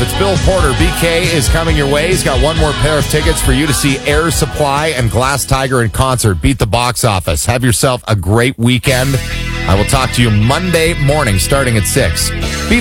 It's Bill Porter. BK is coming your way. He's got one more pair of tickets for you to see Air Supply and Glass Tiger in concert. Beat the box office. Have yourself a great weekend. I will talk to you Monday morning starting at 6. Be